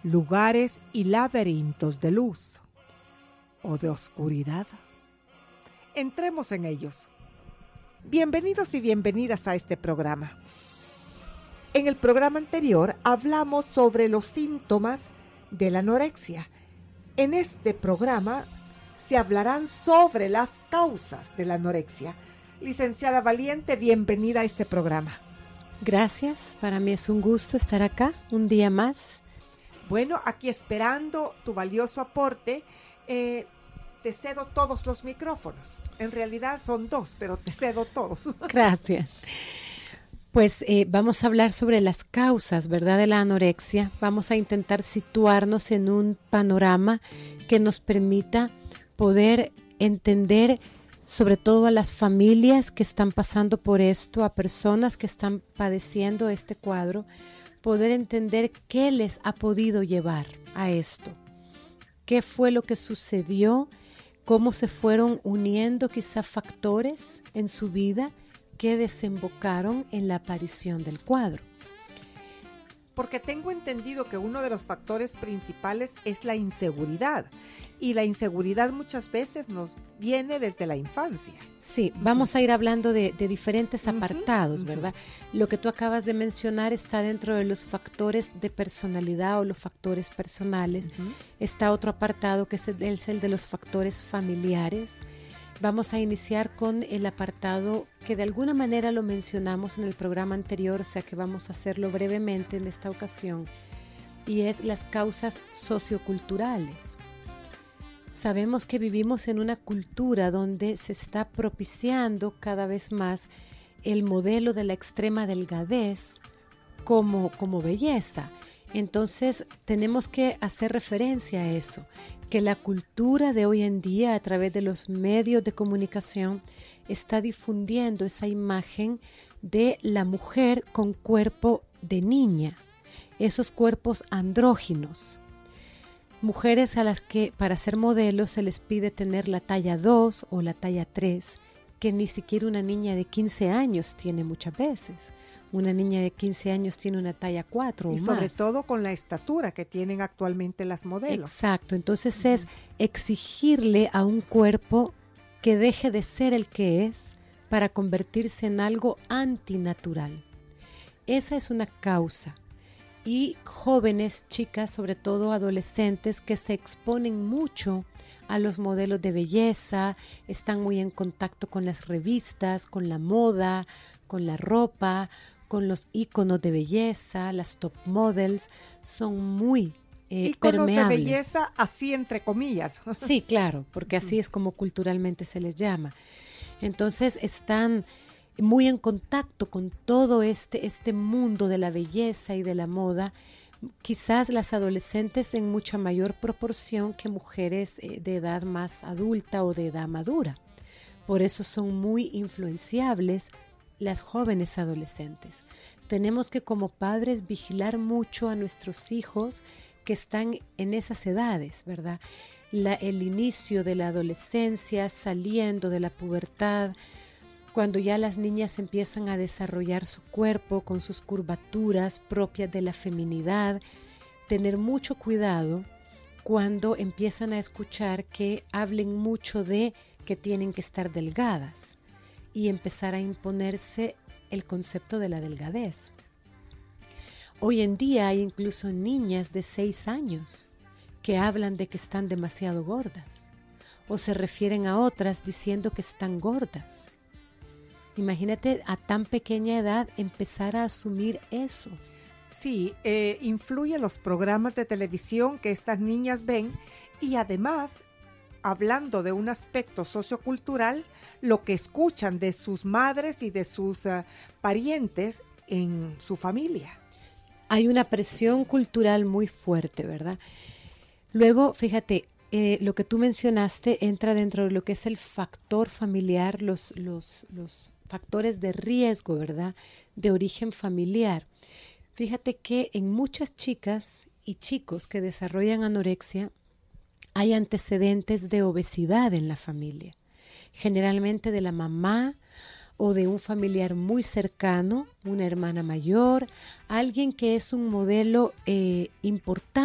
lugares y laberintos de luz o de oscuridad. Entremos en ellos. Bienvenidos y bienvenidas a este programa. En el programa anterior hablamos sobre los síntomas de la anorexia. En este programa se hablarán sobre las causas de la anorexia. Licenciada Valiente, bienvenida a este programa. Gracias, para mí es un gusto estar acá un día más. Bueno, aquí esperando tu valioso aporte, te cedo todos los micrófonos. En realidad son 2, pero te cedo todos. Gracias. Pues vamos a hablar sobre las causas, ¿verdad?, de la anorexia. Vamos a intentar situarnos en un panorama que nos permita poder entender, sobre todo a las familias que están pasando por esto, a personas que están padeciendo este cuadro, poder entender qué les ha podido llevar a esto, qué fue lo que sucedió, cómo se fueron uniendo quizá factores en su vida que desembocaron en la aparición del cuadro. Porque tengo entendido que uno de los factores principales es la inseguridad, y la inseguridad muchas veces nos viene desde la infancia. Sí, vamos a ir hablando de diferentes apartados, ¿verdad? Lo que tú acabas de mencionar está dentro de los factores de personalidad o los factores personales. Está otro apartado que es el de los factores familiares. Vamos a iniciar con el apartado que de alguna manera lo mencionamos en el programa anterior, o sea que vamos a hacerlo brevemente en esta ocasión, y es las causas socioculturales. Sabemos que vivimos en una cultura donde se está propiciando cada vez más el modelo de la extrema delgadez como belleza. Entonces tenemos que hacer referencia a eso, que la cultura de hoy en día a través de los medios de comunicación está difundiendo esa imagen de la mujer con cuerpo de niña, esos cuerpos andróginos. Mujeres a las que para ser modelos se les pide tener la talla 2 o la talla 3, que ni siquiera una niña de 15 años tiene muchas veces. Una niña de 15 años tiene una talla 4 o más. Y sobre todo con la estatura que tienen actualmente las modelos. Exacto, entonces es exigirle a un cuerpo que deje de ser el que es para convertirse en algo antinatural. Esa es una causa. Y jóvenes, chicas, sobre todo adolescentes, que se exponen mucho a los modelos de belleza, están muy en contacto con las revistas, con la moda, con la ropa, con los íconos de belleza, las top models, son muy íconos permeables. De belleza, así entre comillas. Sí, claro, porque así es como culturalmente se les llama. Entonces están muy en contacto con todo este mundo de la belleza y de la moda, quizás las adolescentes en mucha mayor proporción que mujeres de edad más adulta o de edad madura. Por eso son muy influenciables las jóvenes adolescentes. Tenemos que como padres vigilar mucho a nuestros hijos que están en esas edades, ¿verdad? El inicio de la adolescencia, saliendo de la pubertad, cuando ya las niñas empiezan a desarrollar su cuerpo con sus curvaturas propias de la feminidad, tener mucho cuidado cuando empiezan a escuchar que hablen mucho de que tienen que estar delgadas y empezar a imponerse el concepto de la delgadez. Hoy en día hay incluso niñas de 6 años que hablan de que están demasiado gordas o se refieren a otras diciendo que están gordas. Imagínate a tan pequeña edad empezar a asumir eso. Sí, influye los programas de televisión que estas niñas ven y además, hablando de un aspecto sociocultural, lo que escuchan de sus madres y de sus parientes en su familia. Hay una presión cultural muy fuerte, ¿verdad? Luego, fíjate, lo que tú mencionaste entra dentro de lo que es el factor familiar, los factores de riesgo, ¿verdad?, de origen familiar. Fíjate que en muchas chicas y chicos que desarrollan anorexia hay antecedentes de obesidad en la familia, generalmente de la mamá o de un familiar muy cercano, una hermana mayor, alguien que es un modelo importante